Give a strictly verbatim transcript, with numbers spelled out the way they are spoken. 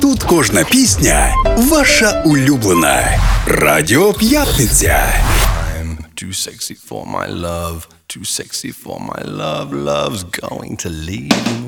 Тут кожна пісня ваша улюблена. Радіо П'ятниця. I'm too sexy for my love, too sexy for my love, love's going to leave me.